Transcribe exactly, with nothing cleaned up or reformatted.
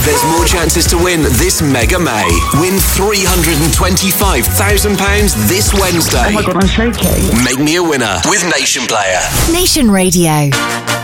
There's more chances to win this Mega May. Win three hundred twenty-five thousand pounds this Wednesday. Oh my God, I'm shaking. Make me a winner with Nation Player. Nation Radio.